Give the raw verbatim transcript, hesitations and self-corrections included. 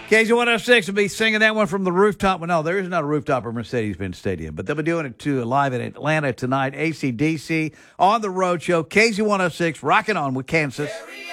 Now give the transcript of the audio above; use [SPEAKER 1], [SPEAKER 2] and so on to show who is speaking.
[SPEAKER 1] K Z one oh six will be singing that one from the rooftop. Well, no, there is not a rooftop at Mercedes-Benz Stadium, but they'll be doing it too live in Atlanta tonight. A C D C on the road show. K Z one oh six rocking on with Kansas.